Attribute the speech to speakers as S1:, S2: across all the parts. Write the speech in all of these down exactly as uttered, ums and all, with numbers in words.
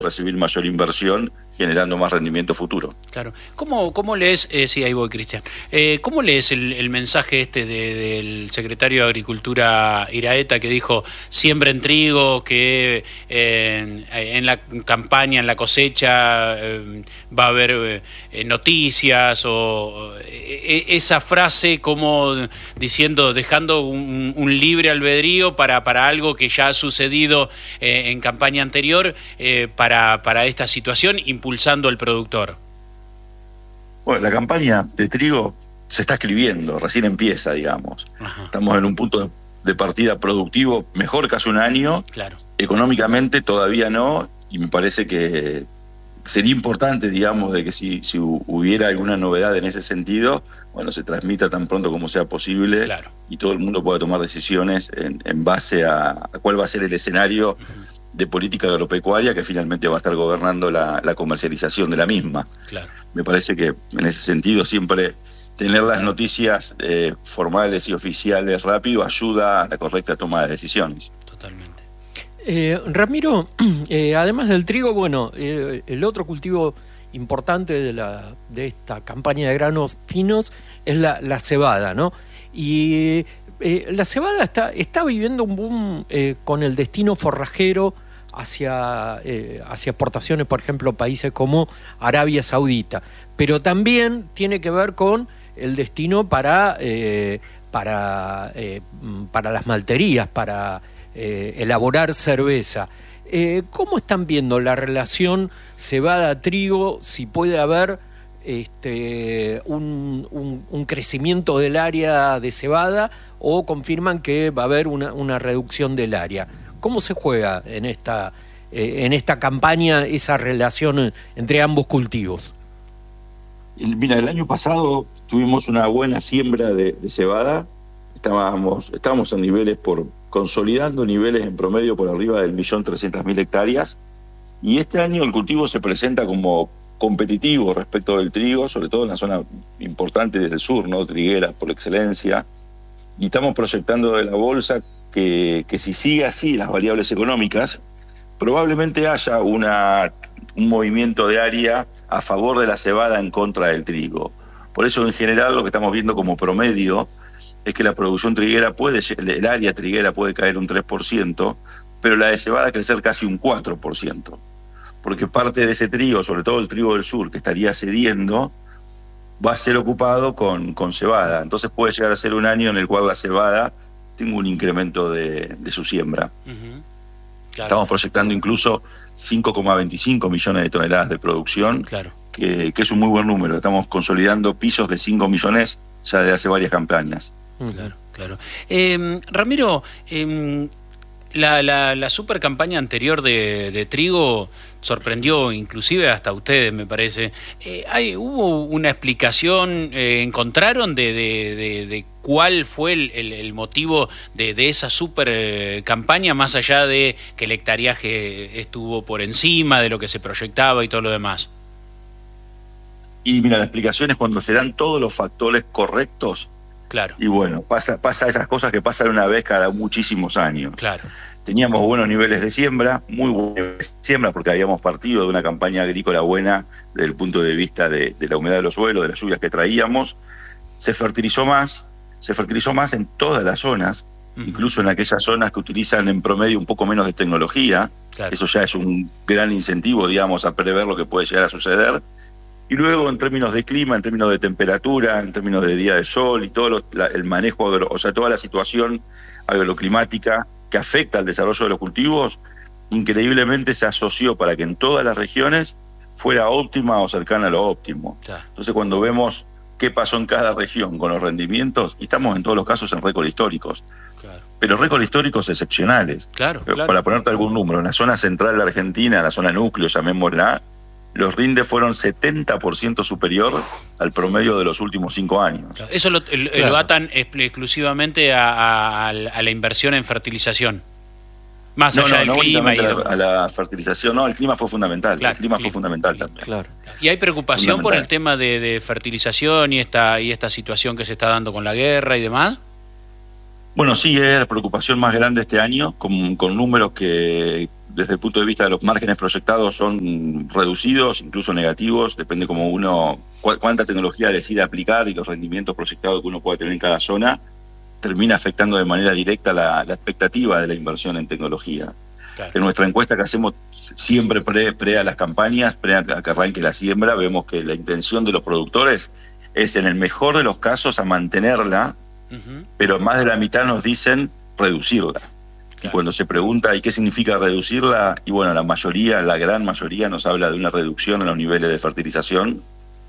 S1: recibir mayor inversión, generando más rendimiento futuro.
S2: Claro. ¿Cómo, cómo lees, eh, sí, ahí voy, Cristian, eh, cómo lees el, el mensaje este de, del secretario de Agricultura Iraheta, que dijo, siembren trigo, que eh, en la campaña, en la cosecha, eh, va a haber eh, noticias, o eh, esa frase como diciendo, dejando un, un libre albedrío para, para algo que ya ha sucedido eh, en campaña anterior, eh, para, para esta situación, impulsando al productor?
S1: Bueno, la campaña de trigo se está escribiendo, recién empieza, digamos. Ajá. Estamos en un punto de, de partida productivo mejor que hace un año.
S2: Claro.
S1: Económicamente todavía no, y me parece que sería importante, digamos, de que si, si hubiera alguna novedad en ese sentido, bueno, se transmita tan pronto como sea posible.
S2: Claro. Y
S1: todo el mundo pueda tomar decisiones en, en base a, a cuál va a ser el escenario uh-huh. de política agropecuaria que finalmente va a estar gobernando la, la comercialización de la misma.
S2: Claro.
S1: Me parece que en ese sentido siempre tener las noticias eh, formales y oficiales rápido ayuda a la correcta toma de decisiones.
S2: Totalmente.
S3: Eh, Ramiro, eh, además del trigo, bueno, eh, el otro cultivo importante de, la, de esta campaña de granos finos es la, la cebada, ¿no? Y eh, la cebada está, está viviendo un boom eh, con el destino forrajero hacia, eh, hacia exportaciones, por ejemplo, países como Arabia Saudita, pero también tiene que ver con el destino para, eh, para, eh, para las malterías, para eh, elaborar cerveza. Eh, ¿Cómo están viendo la relación cebada-trigo? Si puede haber este, un, un, un crecimiento del área de cebada, o confirman que va a haber una, una reducción del área. ¿Cómo se juega en esta, eh, en esta campaña esa relación entre ambos cultivos?
S1: Mira, el año pasado tuvimos una buena siembra de, de cebada. Estábamos, estábamos en niveles por consolidando niveles en promedio por arriba del millón trescientas mil hectáreas. Y este año el cultivo se presenta como competitivo respecto del trigo, sobre todo en la zona importante desde el sur, ¿no? Triguera por excelencia. Y estamos proyectando de la bolsa que, que si sigue así las variables económicas, probablemente haya una, un movimiento de área a favor de la cebada en contra del trigo. Por eso, en general, lo que estamos viendo como promedio es que la producción triguera puede, el área triguera puede caer un tres por ciento, pero la de cebada crecer casi un cuatro por ciento. Porque parte de ese trigo, sobre todo el trigo del sur, que estaría cediendo, va a ser ocupado con, con cebada. Entonces puede llegar a ser un año en el cual la cebada tenga un incremento de, de su siembra.
S2: Uh-huh. Claro.
S1: Estamos proyectando incluso cinco coma veinticinco millones de toneladas de producción,
S2: claro.
S1: que, que es un muy buen número. Estamos consolidando pisos de cinco millones ya de hace varias campañas.
S2: Claro, claro. Eh, Ramiro, eh, la, la, la super campaña anterior de, de trigo sorprendió inclusive hasta ustedes, me parece. Eh, hay, ¿Hubo una explicación, eh, encontraron de, de, de, de cuál fue el, el, el motivo de, de esa super eh, campaña, más allá de que el hectareaje estuvo por encima de lo que se proyectaba y todo lo demás?
S1: Y mira, la explicación es cuando se dan todos los factores correctos.
S2: Claro.
S1: Y bueno, pasa, pasa esas cosas que pasan una vez cada muchísimos años.
S2: Claro.
S1: Teníamos buenos niveles de siembra, muy buenos niveles de siembra, porque habíamos partido de una campaña agrícola buena desde el punto de vista de, de la humedad de los suelos, de las lluvias que traíamos. Se fertilizó más, se fertilizó más en todas las zonas, uh-huh. incluso en aquellas zonas que utilizan en promedio un poco menos de tecnología. Claro. Eso ya es un gran incentivo, digamos, a prever lo que puede llegar a suceder. Y luego, en términos de clima, en términos de temperatura, en términos de día de sol y todo lo, la, el manejo, agro, o sea, toda la situación agroclimática que afecta al desarrollo de los cultivos, increíblemente se asoció para que en todas las regiones fuera óptima o cercana a lo óptimo.
S2: Claro.
S1: Entonces, cuando vemos qué pasó en cada región con los rendimientos, y estamos en todos los casos en récord históricos, claro. pero récord históricos excepcionales.
S2: Claro,
S1: pero
S2: claro.
S1: Para ponerte algún número, en la zona central de la Argentina, en la zona núcleo, llamémosla, los rindes fueron setenta por ciento superior al promedio de los últimos cinco años.
S2: Eso lo, el, claro. lo atan exclusivamente a, a, a la inversión en fertilización. Más
S1: no,
S2: allá
S1: no,
S2: del
S1: no
S2: clima.
S1: Y a, la, a la fertilización, no, el clima fue fundamental.
S2: Claro,
S1: el clima
S2: clima,
S1: fue fundamental
S2: clima,
S1: también.
S2: Claro. ¿Y hay preocupación por el tema de, de fertilización y esta, y esta situación que se está dando con la guerra y demás?
S1: Bueno, sí, es la preocupación más grande este año, con, con números que desde el punto de vista de los márgenes proyectados son reducidos, incluso negativos, depende como uno, cu cuánta tecnología decide aplicar y los rendimientos proyectados que uno puede tener en cada zona, termina afectando de manera directa la, la expectativa de la inversión en tecnología. Claro. En nuestra encuesta que hacemos siempre pre, pre a las campañas, pre a que arranque la siembra, vemos que la intención de los productores es, en el mejor de los casos, a mantenerla, uh-huh. pero más de la mitad nos dicen reducirla. Claro. Y cuando se pregunta ¿y qué significa reducirla? Y bueno, la mayoría, la gran mayoría nos habla de una reducción en los niveles de fertilización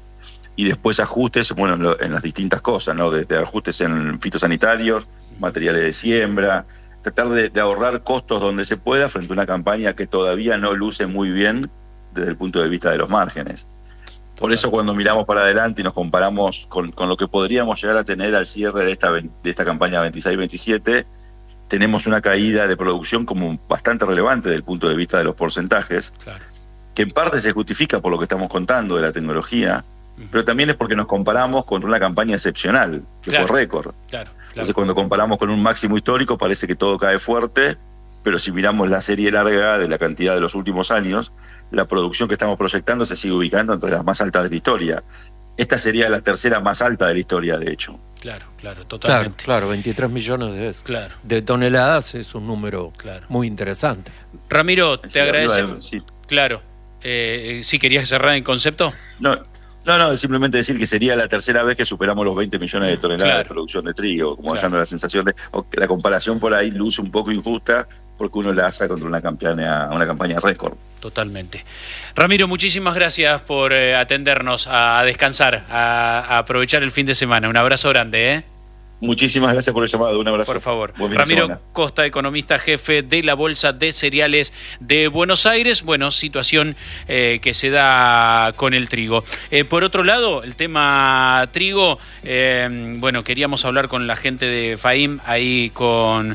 S1: y después ajustes, bueno, en, lo, en las distintas cosas, ¿no? Desde ajustes en fitosanitarios, materiales de siembra, tratar de, de ahorrar costos donde se pueda frente a una campaña que todavía no luce muy bien desde el punto de vista de los márgenes. Por eso cuando miramos para adelante y nos comparamos con, con lo que podríamos llegar a tener al cierre de esta, de esta campaña veintiséis veintisiete, tenemos una caída de producción como bastante relevante desde el punto de vista de los porcentajes, claro. que en parte se justifica por lo que estamos contando de la tecnología, uh-huh. pero también es porque nos comparamos con una campaña excepcional, que claro. fue récord. Claro. Entonces, cuando comparamos con un máximo histórico, parece que todo cae fuerte, pero si miramos la serie larga de la cantidad de los últimos años, la producción que estamos proyectando se sigue ubicando entre las más altas de la historia. Esta sería la tercera más alta de la historia, de hecho.
S2: Claro, claro, totalmente.
S3: Claro, claro, veintitrés millones de,
S2: claro.
S3: de toneladas es un número claro. muy interesante.
S2: Ramiro, te sí, agradecemos. Sí. Claro. Eh, ¿Sí querías cerrar el concepto?
S1: No. No, no, simplemente decir que sería la tercera vez que superamos los veinte millones de toneladas claro. de producción de trigo, como claro. dejando la sensación de o que la comparación por ahí luce un poco injusta porque uno la hace contra una campaña, una campaña récord.
S2: Totalmente. Ramiro, muchísimas gracias por eh, atendernos, a descansar, a, a aprovechar el fin de semana. Un abrazo grande, ¿eh?
S1: Muchísimas gracias por el llamado, un abrazo.
S2: Por favor. Ramiro Costa, economista jefe de la Bolsa de Cereales de Buenos Aires. Bueno, situación eh, que se da con el trigo. Eh, por otro lado, el tema trigo, eh, bueno, queríamos hablar con la gente de FAIM, ahí con...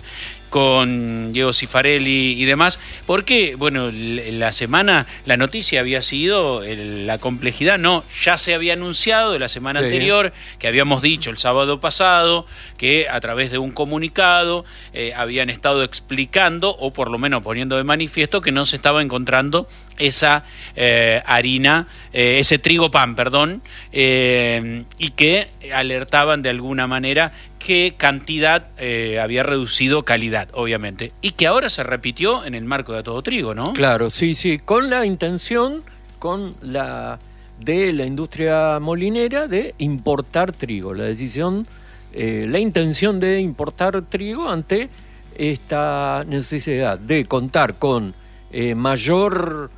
S2: con Diego Cifarelli y demás, porque, bueno, la semana, la noticia había sido el, la complejidad, no, ya se había anunciado de la semana sí. anterior, que habíamos dicho el sábado pasado, que a través de un comunicado eh, habían estado explicando, o por lo menos poniendo de manifiesto, que no se estaba encontrando esa eh, harina, eh, ese trigo pan, perdón, eh, y que alertaban de alguna manera qué cantidad eh, había reducido calidad, obviamente, y que ahora se repitió en el marco de A Todo Trigo, ¿no?
S3: Claro, sí, sí, con la intención con la de la industria molinera de importar trigo, la decisión, eh, la intención de importar trigo ante esta necesidad de contar con eh, mayor,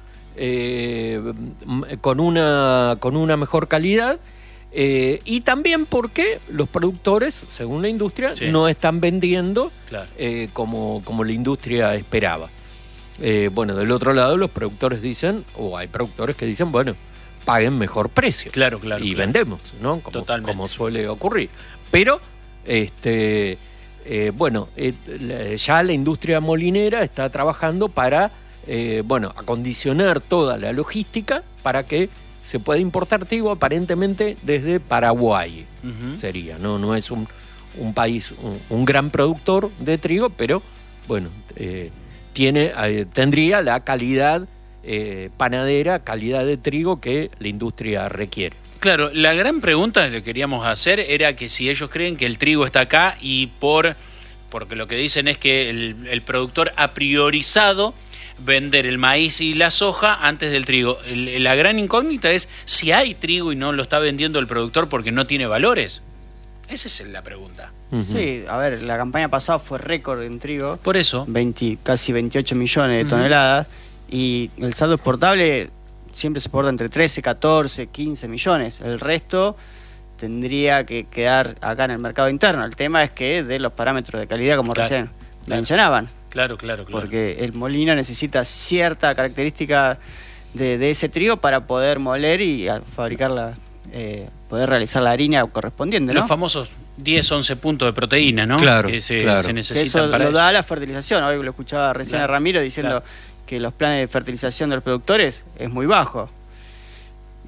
S3: eh, con una, con una mejor calidad. Eh, y también porque los productores, según la industria, sí. no están vendiendo claro. eh, como, como la industria esperaba. Eh, bueno, del otro lado los productores dicen, o hay productores que dicen, bueno, paguen mejor precio.
S2: Claro, claro.
S3: Y
S2: claro.
S3: vendemos, ¿no? Como, como suele ocurrir. Pero, este, eh, bueno, eh, ya la industria molinera está trabajando para, eh, bueno, acondicionar toda la logística para que se puede importar trigo aparentemente desde Paraguay, uh-huh. sería, no no es un, un país, un, un gran productor de trigo, pero bueno, eh, tiene eh, tendría la calidad eh, panadera, calidad de trigo que la industria requiere.
S2: Claro, la gran pregunta que le queríamos hacer era que si ellos creen que el trigo está acá y por porque lo que dicen es que el, el productor ha priorizado vender el maíz y la soja antes del trigo. El, la gran incógnita es si hay trigo y no lo está vendiendo el productor porque no tiene valores. Esa es la pregunta.
S4: Uh-huh. Sí, a ver, la campaña pasada fue récord en trigo.
S2: Por eso.
S4: veinte, casi veintiocho millones de toneladas. Uh-huh. Y el saldo exportable siempre se exporta entre trece, catorce, quince millones. El resto tendría que quedar acá en el mercado interno. El tema es que de los parámetros de calidad, como claro, recién claro. mencionaban.
S2: Claro, claro, claro.
S4: Porque el molino necesita cierta característica de, de ese trigo para poder moler y fabricarla, eh, poder realizar la harina correspondiente, ¿no?
S2: Los famosos diez, once puntos de proteína, ¿no?
S3: Claro,
S2: que se,
S3: claro.
S2: se necesitan
S4: que eso
S2: para
S4: lo
S2: eso.
S4: da la fertilización. Hoy lo escuchaba recién
S2: claro,
S4: a Ramiro diciendo claro. que los planes de fertilización de los productores es muy bajo.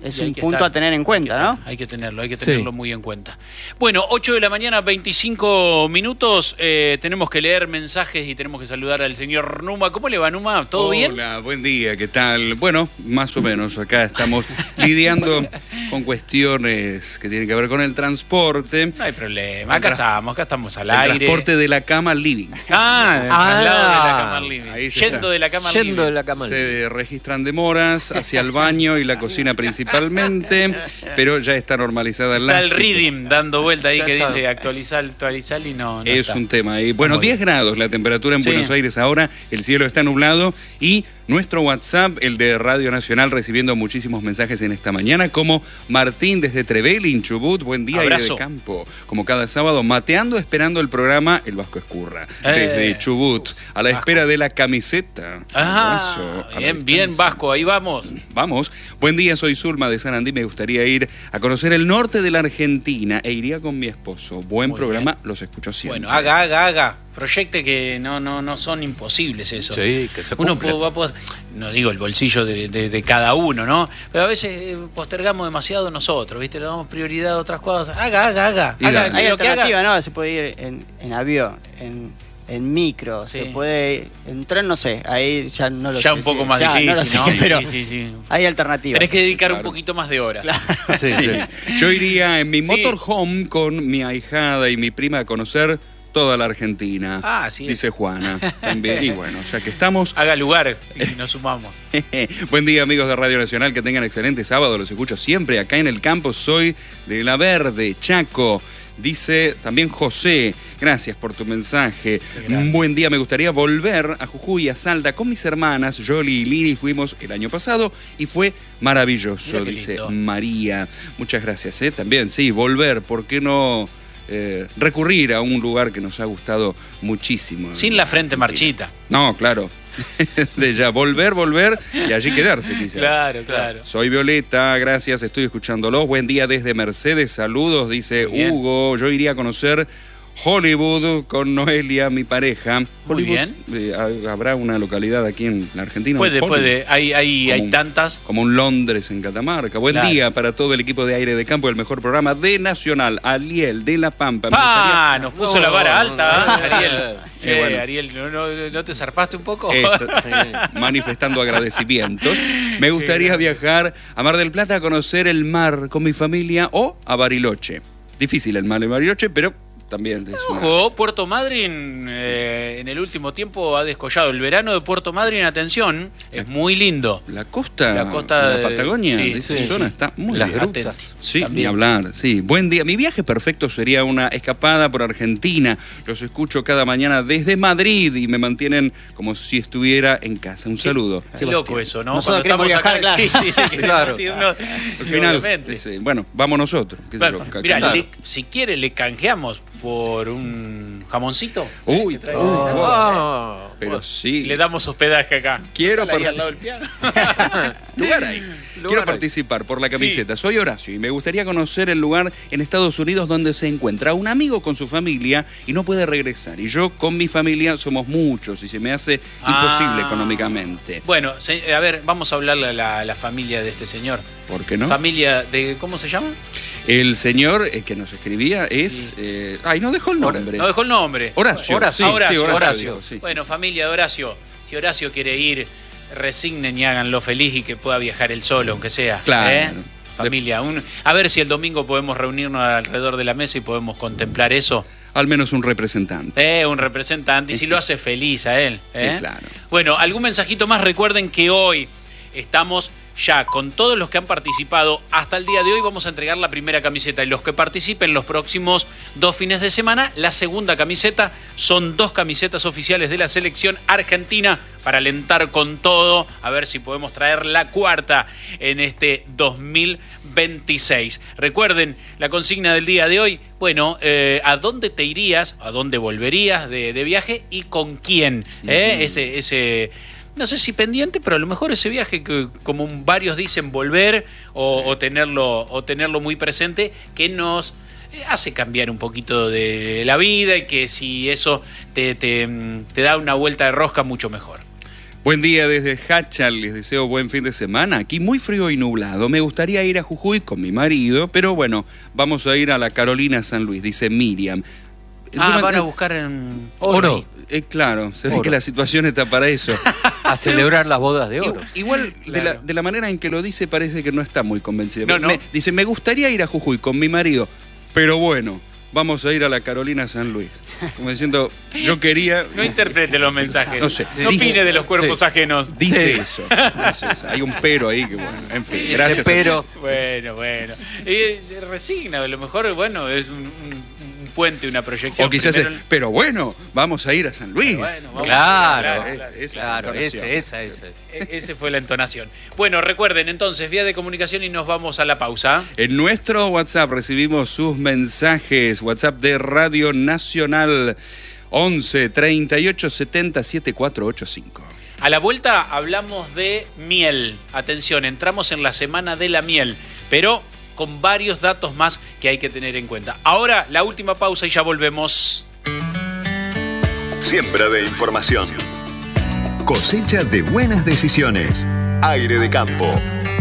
S4: es
S2: Y hay
S4: un
S2: que
S4: punto
S2: estar,
S4: a tener en cuenta,
S2: hay que
S4: ¿no?
S2: tener- Hay que tenerlo, hay que
S3: Sí.
S2: tenerlo muy en cuenta. Bueno, ocho de la mañana, veinticinco minutos. Eh, tenemos que leer mensajes y tenemos que saludar al señor Numa. ¿Cómo le va, Numa? ¿Todo
S5: Hola,
S2: bien?
S5: Hola, buen día, ¿qué tal? Bueno, más o menos, acá estamos lidiando con cuestiones que tienen que ver con el transporte.
S2: No hay problema. Acá
S5: El tra-
S2: estamos, acá estamos al
S5: El
S2: aire.
S5: transporte de la cama al living.
S2: Ah, al
S3: Ah.
S2: lado de la cama al living.
S5: Ahí se
S2: Yendo
S5: está.
S2: de la cama al
S3: Yendo
S2: living.
S3: de la cama.
S5: Se registran demoras hacia el baño y la cocina principalmente, pero ya está normalizada
S2: Está
S5: la
S2: el
S5: situación.
S2: reading dando vuelta ahí
S3: Ya
S2: que
S3: está.
S2: dice actualizar, actualizar y no, no
S5: Es
S2: está.
S5: un tema. Y bueno,
S2: Muy
S5: diez
S2: bien.
S5: grados la temperatura en
S2: Sí.
S5: Buenos Aires ahora, el cielo está nublado y nuestro WhatsApp, el de Radio Nacional, recibiendo muchísimos mensajes en esta mañana, como Martín desde Trevelin, Chubut, buen día, aire
S2: Abrazo.
S5: de campo. Como cada sábado, mateando, esperando el programa El Vasco Escurra.
S2: Eh.
S5: Desde Chubut, a la
S2: Vasco.
S5: espera de la camiseta.
S2: Ah,
S5: Abrazo, a la
S2: bien, bien,
S5: distancia.
S2: Vasco, ahí vamos.
S5: Vamos. Buen día, soy Zulma de San Andí. Me gustaría ir a conocer el norte de la Argentina e iría con mi esposo. Buen
S2: Muy
S5: programa, los escucho siempre.
S2: Bueno, haga, haga, haga. Proyecte que no, no, no son imposibles eso.
S3: Sí, que se
S2: Uno
S3: cumpla.
S2: po- va a poder- no digo el bolsillo de, de- de cada uno, ¿no? Pero a veces eh, postergamos demasiado nosotros, ¿viste? Le damos prioridad a otras cosas. Haga, haga, haga.
S5: Y
S2: haga
S5: dale.
S4: Hay
S2: lo que haga.
S4: alternativa, ¿no? Se puede ir en, en avión, en, en micro,
S2: Sí.
S4: se puede en tren, no sé, ahí ya no lo sé.
S2: Ya un
S4: si-
S2: poco más
S4: ya
S2: difícil,
S4: no lo sé,
S2: ¿no?
S4: pero
S2: Sí, sí, sí.
S4: hay alternativas.
S2: Tenés que dedicar
S5: claro.
S2: un poquito más de horas.
S3: Sí, sí.
S5: Yo iría en mi
S2: Sí.
S5: motorhome con mi ahijada y mi prima a conocer toda la Argentina.
S2: Ah, sí.
S5: Dice Juana. También. Y bueno, ya que estamos.
S2: Haga lugar y nos sumamos.
S5: Buen día, amigos de Radio Nacional. Que tengan excelente sábado. Los escucho siempre acá en el campo. Soy de La Verde, Chaco. Dice también José, gracias por tu mensaje. Un buen día, me gustaría volver a Jujuy, a Salta, con mis hermanas, Yoli y Lili. Fuimos el año pasado y fue maravilloso,
S2: Mira qué
S5: dice
S2: lindo.
S5: María. Muchas gracias, ¿eh? También, sí, volver, ¿por qué no eh, recurrir a un lugar que nos ha gustado muchísimo?
S2: Sin la frente
S5: Argentina.
S2: marchita.
S5: No, claro. De ya volver, volver y allí quedarse, quizás.
S2: Claro, claro.
S5: Soy Violeta, gracias, estoy escuchándolo. Buen día desde Mercedes, saludos, dice
S2: Muy bien.
S5: Hugo. Yo iría a conocer Hollywood con Noelia, mi pareja.
S2: Muy
S5: Hollywood, eh, ha- ¿habrá una localidad aquí en la Argentina?
S2: Puede,
S5: Hollywood?
S2: puede. Hay, hay,
S5: Como
S2: hay
S5: un-
S2: tantas.
S5: Como un Londres en Catamarca. Buen
S2: Claro.
S5: día para todo el equipo de Aire de Campo, el mejor programa de Nacional, Aliel de La Pampa. Me
S2: ¡Ah!
S5: gustaría-
S2: Nos puso la vara alta, ¿eh, Ariel.
S5: Qué
S2: Che,
S5: bueno.
S2: Ariel, ¿no, no, no te zarpaste un poco?
S5: Eh, manifestando agradecimientos. Me gustaría viajar a Mar del Plata a conocer el mar con mi familia o a Bariloche. Difícil el mar en Bariloche, pero también es una-
S2: Ojo, Puerto Madryn eh, en el último tiempo ha descollado. El verano de Puerto Madryn, atención, es muy lindo.
S5: La costa,
S2: La costa
S5: de la
S2: de-
S5: Patagonia,
S2: sí,
S5: de esa
S2: sí,
S5: zona,
S2: sí.
S5: está muy
S3: Las
S5: bien.
S3: grutas.
S2: Atenti.
S5: Sí,
S2: También.
S5: ni hablar, sí. Buen día. Mi viaje perfecto sería una escapada por Argentina. Los escucho cada mañana desde Madrid y me mantienen como si estuviera en casa. Un saludo.
S2: Qué
S5: Sebastián.
S2: loco eso, ¿no?
S4: Nosotros
S2: Cuando
S4: queremos
S2: estamos acá-
S4: viajar,
S2: Sí, sí, sí,
S3: Claro.
S2: queremos irnos,
S5: Al final,
S2: obviamente.
S5: dice, bueno, vamos nosotros. qué sé
S2: Claro,
S5: yo, ca-
S2: mira,
S5: claro.
S2: le- si quiere le canjeamos por un jamoncito.
S5: Uy,
S2: Que trae
S5: uy,
S2: ese
S5: wow.
S2: jamón.
S3: Ah,
S5: Pero
S3: bueno.
S5: sí.
S2: Le damos hospedaje acá.
S5: Quiero
S2: Ahí
S5: por-
S2: al lado del piano.
S5: lugar ahí. Quiero
S3: ahí.
S5: participar por la camiseta. Soy Horacio y me gustaría conocer el lugar en Estados Unidos donde se encuentra un amigo con su familia y no puede regresar. Y yo con mi familia somos muchos y se me hace imposible
S2: Ah.
S5: económicamente.
S2: Bueno, se- a ver, vamos a hablarle a la, a la familia de este señor.
S5: ¿Por qué no?
S2: Familia de, ¿cómo se llama?
S5: El señor eh, que nos escribía es...
S2: Sí.
S5: eh, ay, no dejó el nombre.
S2: No dejó el nombre.
S5: Horacio.
S3: Horacio.
S5: Sí,
S2: Ah, Horacio,
S5: sí, Horacio,
S2: Horacio.
S5: dijo, sí,
S2: Bueno,
S5: sí,
S2: familia de Horacio, si Horacio quiere ir, resignen y háganlo feliz y que pueda viajar él solo, aunque sea.
S5: Claro.
S2: ¿eh? Familia, un- a ver si el domingo podemos reunirnos alrededor de la mesa y podemos contemplar eso.
S5: Al menos un representante.
S2: Eh, un representante, y si lo hace feliz a él. ¿eh?
S5: Sí, claro.
S2: Bueno, algún mensajito más. Recuerden que hoy estamos ya con todos los que han participado. Hasta el día de hoy vamos a entregar la primera camiseta. Y los que participen los próximos dos fines de semana, la segunda camiseta. Son dos camisetas oficiales de la selección argentina para alentar con todo. A ver si podemos traer la cuarta en este dos mil veintiséis. Recuerden la consigna del día de hoy. Bueno, eh, ¿a dónde te irías? ¿A dónde volverías de, de viaje? ¿Y con quién? ¿Eh?
S5: Ujú.
S2: Ese... ese no sé si pendiente, pero a lo mejor ese viaje que como varios dicen volver o,
S5: Sí.
S2: o tenerlo o tenerlo muy presente, que nos eh, hace cambiar un poquito de la vida y que si eso te, te, te da una vuelta de rosca mucho mejor.
S5: Buen día desde Hachal, les deseo buen fin de semana. Aquí muy frío y nublado. Me gustaría ir a Jujuy con mi marido, pero bueno, vamos a ir a la Carolina San Luis, dice Miriam.
S2: Ah,
S5: Encima,
S2: van a
S5: eh,
S2: buscar en
S3: Oro.
S5: eh, claro, se ve
S3: Oro.
S5: que la situación está para eso.
S3: A celebrar las bodas de oro.
S5: Igual, de, la,
S2: Claro.
S5: de la manera en que lo dice, parece que no está muy convencida.
S2: No, no.
S5: Me- dice, me gustaría ir a Jujuy con mi marido, pero bueno, vamos a ir a la Carolina San Luis. Como diciendo, yo quería...
S2: No interprete los mensajes.
S5: No sé.
S2: No
S5: Dice-
S2: opine de los cuerpos
S3: sí.
S2: ajenos.
S5: Dice
S3: Sí.
S5: eso, dice eso. Hay un pero ahí que bueno, en fin,
S2: Ese
S5: gracias. a ti.
S3: pero-
S2: Bueno, bueno. Eh, se resigna, a lo mejor, bueno, es un, un- un puente, una proyección.
S5: O quizás es,
S2: Primero-
S5: pero bueno, vamos a ir a San Luis.
S2: Bueno, vamos
S3: Claro,
S2: Claro,
S5: Es-
S2: claro.
S5: esa
S3: Claro,
S5: entonación.
S3: ese, esa, esa.
S2: E- Ese fue la entonación. Bueno, recuerden entonces, vía de comunicación y nos vamos a la pausa.
S5: En nuestro WhatsApp recibimos sus mensajes. WhatsApp de Radio Nacional once treinta y ocho setenta setenta y cuatro ochenta y cinco.
S2: A la vuelta hablamos de miel. Atención, entramos en la semana de la miel, pero con varios datos más que hay que tener en cuenta. Ahora, la última pausa y ya volvemos.
S6: Siembra de información. Cosecha de buenas decisiones. Aire de campo.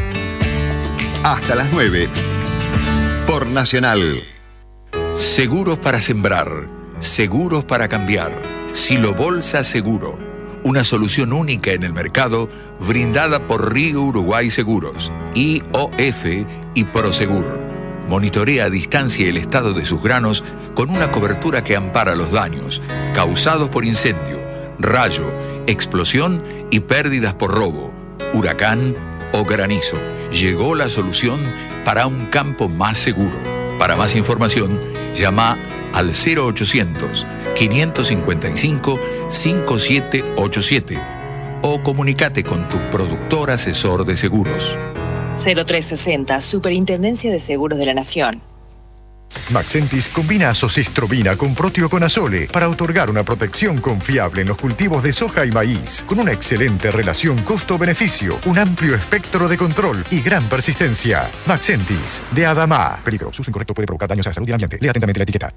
S6: Hasta las nueve. Por Nacional.
S7: Seguros para sembrar, seguros para cambiar. Silo Bolsa Seguro, una solución única en el mercado brindada por Río Uruguay Seguros, I O F y Prosegur. Monitorea a distancia el estado de sus granos con una cobertura que ampara los daños causados por incendio, rayo, explosión y pérdidas por robo, huracán o granizo. Llegó la solución para un campo más seguro. Para más información, llama al cero ochocientos, quinientos cincuenta y cinco, cincuenta y siete ochenta y siete o comunícate con tu productor asesor de seguros.
S8: cero tres sesenta, Superintendencia de Seguros de la Nación.
S9: Maxentis combina azoxestrobina con proteoconazole para otorgar una protección confiable en los cultivos de soja y maíz, con una excelente relación costo-beneficio, un amplio espectro de control y gran persistencia. Maxentis, de Adama. Peligro, su uso incorrecto puede provocar daños a la salud y al ambiente. Lea atentamente la etiqueta.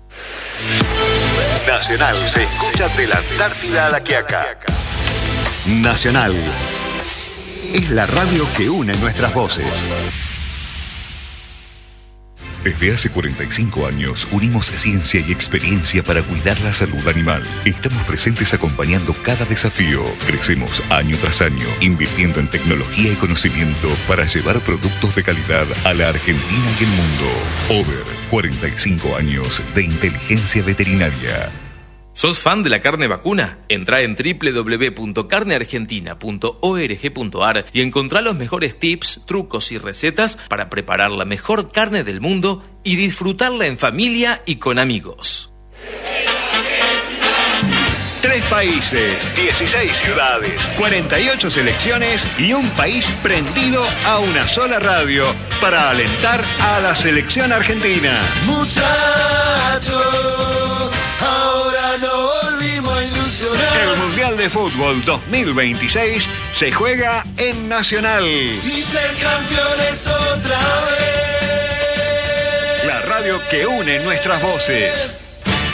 S6: Nacional se escucha de la Antártida a la Quiaca. Nacional es la radio que une nuestras voces.
S10: Desde hace cuarenta y cinco años unimos ciencia y experiencia para cuidar la salud animal. Estamos presentes acompañando cada desafío. Crecemos año tras año, invirtiendo en tecnología y conocimiento para llevar productos de calidad a la Argentina y el mundo. Over, cuarenta y cinco años de inteligencia veterinaria.
S11: ¿Sos fan de la carne vacuna? Entrá en doble u doble u doble u punto carne argentina punto org punto ar y encontrá los mejores tips, trucos y recetas para preparar la mejor carne del mundo y disfrutarla en familia y con amigos.
S6: Tres países, dieciséis ciudades, cuarenta y ocho selecciones y un país prendido a una sola radio para alentar a la selección argentina.
S12: Muchachos, ahora no volvimos a ilusionar.
S6: El Mundial de Fútbol dos mil veintiséis se juega en Nacional.
S12: Y ser campeones otra vez.
S6: La radio que une nuestras voces.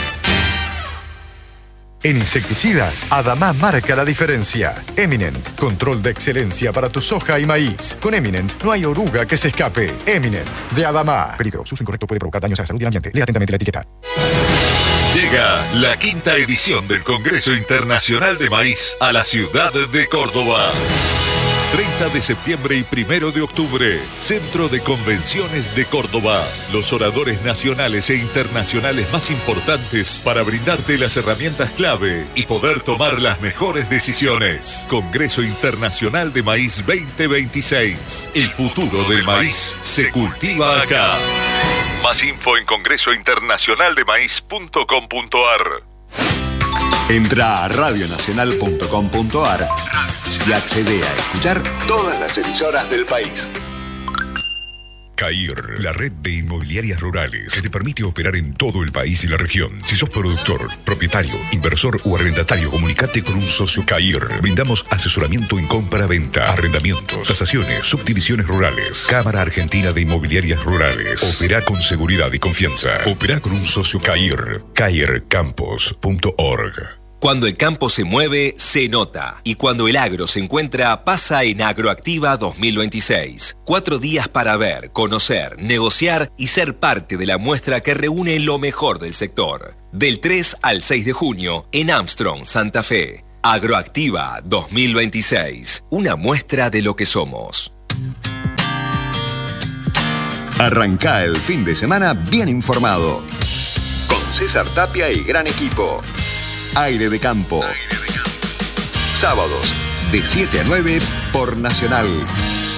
S9: En insecticidas, Adama marca la diferencia. Eminent, control de excelencia para tu soja y maíz. Con Eminent no hay oruga que se escape. Eminent, de Adama. Peligro, su uso incorrecto puede provocar daños a la salud y al ambiente. Lea atentamente la etiqueta.
S10: Llega la quinta edición del Congreso Internacional de Maíz a la ciudad de Córdoba. treinta de septiembre y primero de octubre, Centro de Convenciones de Córdoba. Los oradores nacionales e internacionales más importantes para brindarte las herramientas clave y poder tomar las mejores decisiones. Congreso Internacional de Maíz veinte veintiséis. El futuro del maíz se cultiva acá. Más info en congreso internacional de maíz punto com punto ar.
S6: Entra a radio nacional punto com punto ar y accede a escuchar todas las emisoras del país.
S10: CAIR, la red de inmobiliarias rurales que te permite operar en todo el país y la región. Si sos productor, propietario, inversor o arrendatario, comunicate con un socio CAIR. Brindamos asesoramiento en compra-venta, arrendamientos, tasaciones, subdivisiones rurales. Cámara Argentina de Inmobiliarias Rurales. Opera con seguridad y confianza. Opera con un socio CAIR. cair campos punto org.
S13: Cuando el campo se mueve, se nota. Y cuando el agro se encuentra, pasa en Agroactiva dos mil veintiséis. Cuatro días para ver, conocer, negociar y ser parte de la muestra que reúne lo mejor del sector. Del tres al seis de junio, en Armstrong, Santa Fe. Agroactiva dos mil veintiséis. Una muestra de lo que somos.
S6: Arrancá el fin de semana bien informado. Con César Tapia y gran equipo. Aire de Campo. Sábados de siete a nueve por Nacional.